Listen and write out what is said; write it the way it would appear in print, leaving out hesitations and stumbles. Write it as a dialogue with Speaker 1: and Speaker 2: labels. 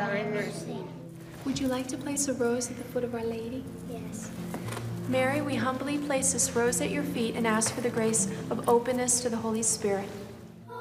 Speaker 1: thy mercy.
Speaker 2: Would you like to place a rose at the foot of Our Lady?
Speaker 1: Yes.
Speaker 2: Mary, we humbly place this rose at your feet and ask for the grace of openness to the Holy Spirit.